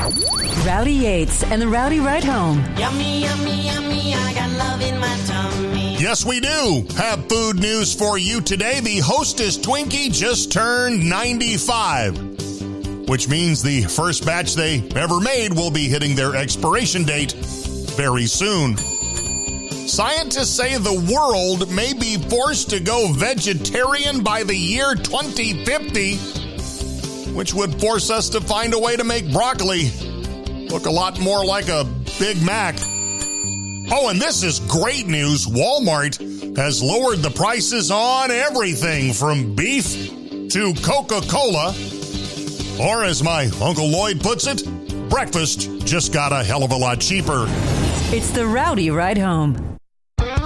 Rowdy Yates and the Rowdy Ride Home. Yummy, yummy, yummy, I got love in my tummy. Yes, we do have food news for you today. The Hostess Twinkie just turned 95, which means the first batch they ever made will be hitting their expiration date very soon. Scientists say the world may be forced to go vegetarian by the year 2050, which would force us to find a way to make broccoli look a lot more like a Big Mac. Oh, and this is great news. Walmart has lowered the prices on everything from beef to Coca-Cola. Or as my Uncle Lloyd puts it, breakfast just got a hell of a lot cheaper. It's the Rowdy Ride Home.